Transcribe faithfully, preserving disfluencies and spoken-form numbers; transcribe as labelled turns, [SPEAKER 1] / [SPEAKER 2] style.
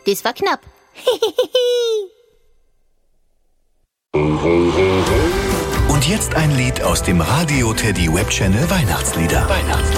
[SPEAKER 1] Das war knapp.
[SPEAKER 2] Und jetzt ein Lied aus dem Radio Teddy Webchannel Weihnachtslieder. Weihnachtslieder.